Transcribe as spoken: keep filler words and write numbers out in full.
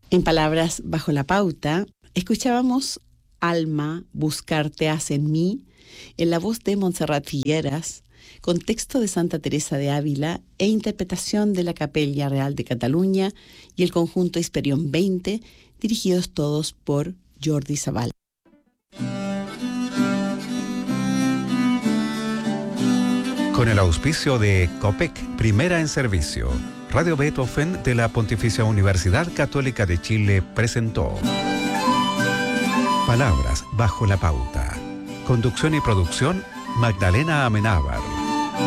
En Palabras bajo la pauta, escuchábamos Alma, buscarte hace en mí, en la voz de Montserrat Figueras, con texto de Santa Teresa de Ávila e interpretación de la Capella Real de Cataluña y el conjunto Hisperión veinte, dirigidos todos por Jordi Sabal. Con el auspicio de COPEC, Primera en Servicio, Radio Beethoven de la Pontificia Universidad Católica de Chile presentó Palabras bajo la pauta. Conducción y producción, Magdalena Amenábar.